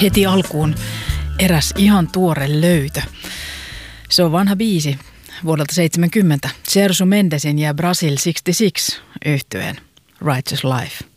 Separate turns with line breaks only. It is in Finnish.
Heti alkuun eräs ihan tuore löytö. Se on vanha biisi vuodelta 70. Sergio Mendesin ja Brasil 66 yhtyeen Righteous Life.